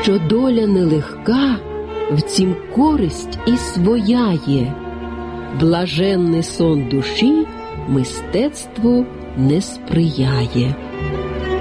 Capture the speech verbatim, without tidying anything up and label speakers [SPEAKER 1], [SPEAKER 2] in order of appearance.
[SPEAKER 1] що доля нелегка, втім користь і своя є. Блаженний сон душі мистецтву не сприяє.